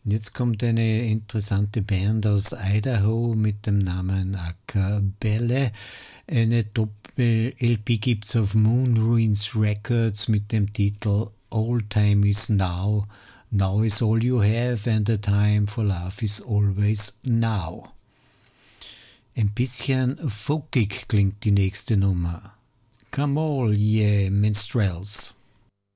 Jetzt kommt eine interessante Band aus Idaho mit dem Namen Acapelle. Eine Doppel-LP gibt's auf Moon Ruins Records mit dem Titel All Time is Now. Now is all you have and the time for love is always now. Ein bisschen folkig klingt die nächste Nummer. Come all ye minstrels.